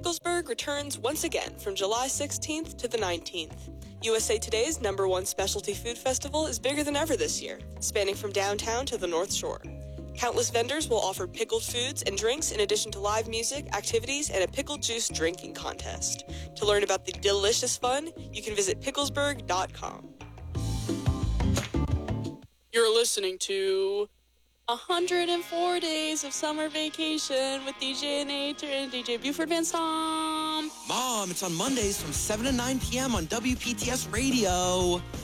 Picklesburg returns once again from July 16th to the 19th. USA Today's #1 specialty food festival is bigger than ever this year, spanning from downtown to the North Shore. Countless vendors will offer pickled foods and drinks in addition to live music, activities, and a pickle juice drinking contest. To learn about the delicious fun, you can visit picklesburg.com. You're listening to 104 Days of Summer Vacation with DJ Nature and DJ Buford Van Stom. Mom, it's on Mondays from 7 to 9 p.m. on WPTS Radio.